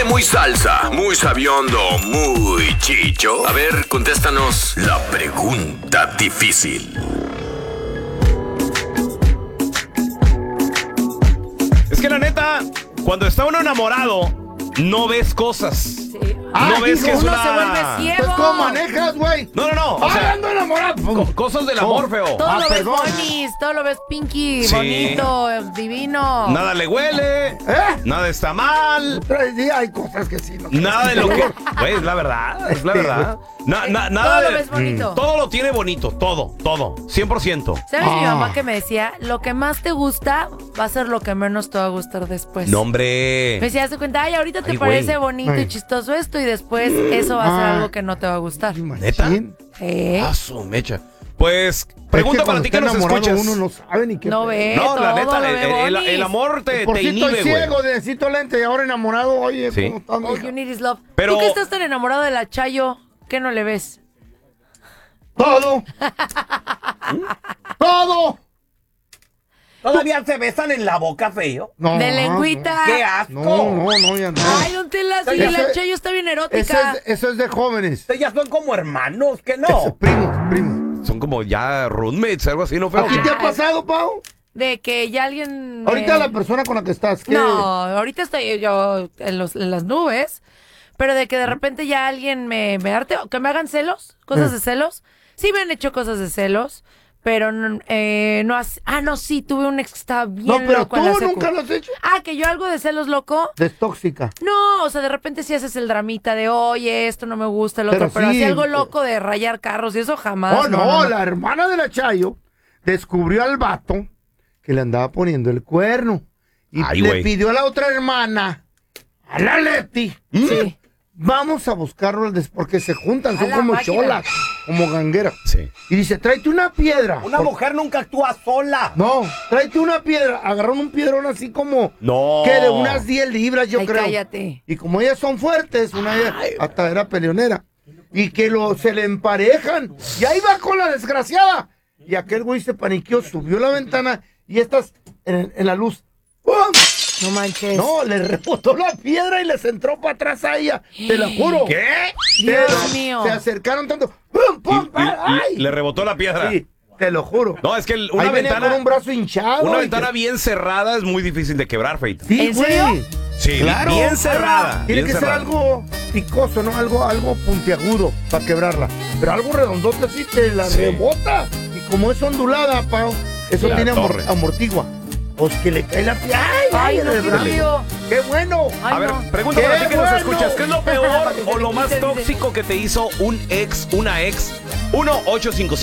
muy salsa, muy sabiondo, muy chicho. A ver, contéstanos la pregunta difícil. Es que la neta, cuando está uno enamorado, no ves cosas. Sí. No ves que es uno una... se vuelve ciego. Pues, ¿cómo manejas, güey? No. O sea, ando enamorado. cosas del amor, feo. Todo lo ves perdón. bonis, todo lo ves pinky, Sí. bonito, divino. Nada le huele, nada está mal. Hay cosas que sí. No Nada de lo que... Güey, es la verdad, es la verdad. Nada Todo lo de... ves bonito. Todo lo tiene bonito, todo, 100%. ¿Sabes mi mamá que me decía? Lo que más te gusta va a ser lo que menos te va a gustar después. No, hombre. Me decía, haz de cuenta, ay, ahorita te Ay, parece güey. bonito y chistoso esto y después eso va a ser algo que no te va a gustar. ¿Neta? Ah, su mecha. Pues, pregunta para ti que nos escuchas. Uno no sabe ni qué. No ve, No, la todo neta, lo ve bonis. el amor te Por si inhibe, estoy güey. ciego, necesito lente y ahora enamorado. Oye, Sí. ¿cómo estás, All mija? you need is love. Pero- ¿Tú que estás tan enamorado de la Chayo, qué no le ves? Todo. Todo. ¿Todavía se besan en la boca, feo? No, De lengüita. ¡Qué asco! No, ya no. Ay, don Tela, sí, Ese- la Chayo está bien erótica. Eso es de jóvenes. Ustedes ya son como hermanos, ¿que no? Primo. Son como ya roommates, algo así, ¿no, feo? ¿A ti te ha pasado, Pau? De que ya alguien... Ahorita la persona con la que estás, ¿qué? No, ahorita estoy yo en las nubes, pero de que de repente ya alguien me arte, que me hagan celos, cosas de celos. Sí me han hecho cosas de celos, pero no sí, tuve un ex que estaba bien No, pero loco en la tú secu. nunca lo has hecho. Que yo algo de celos, loco. Destóxica. No, o sea, de repente sí haces el dramita de, oye, esto no me gusta, el otro, pero sí, así algo loco de rayar carros y eso jamás. Oh, no, la hermana de la Chayo descubrió al vato que le andaba poniendo el cuerno. Y Ay, le güey. pidió a la otra hermana, a la Leti, Sí. vamos a buscarlo porque se juntan, son A la como máquina. cholas, como gangueras. Sí. Y dice, tráete una piedra. Una mujer nunca actúa sola. No, tráete una piedra. Agarraron un piedrón así como No. que de unas 10 libras, yo Ay, creo. cállate. Y como ellas son fuertes, una de ellas hasta era peleonera. Y que se le emparejan. Y ahí va con la desgraciada. Y aquel güey se paniqueó, subió la ventana y estas en la luz. ¡Pum! No manches. No, le rebotó la piedra y les entró para atrás a ella. Te lo juro. ¿Qué? Dios mío. Se acercaron tanto. ¡Pum, pum! ¡Ay! Le rebotó la piedra. Sí, te lo juro. No, es que una Ahí venía ventana... con un brazo hinchado. Una y ventana que- bien cerrada es muy difícil de quebrar, Feita. Sí, ¿En güey. serio? Sí, Claro. bien cerrada. Tiene bien que ser cerrada. algo picoso, ¿no? Algo puntiagudo para quebrarla. Pero algo redondote así te la Sí. rebota. Y como es ondulada, Pau, eso La tiene torre. amortigua. Pues que le cae la piedra. Ay, no, de qué verdad. frío. ¡Qué bueno! Ay, A ver, no. pregunta ¡Qué para ti que nos bueno! escuchas. ¿Qué es lo peor o lo más Dice. tóxico que te hizo un ex, una ex? 1-855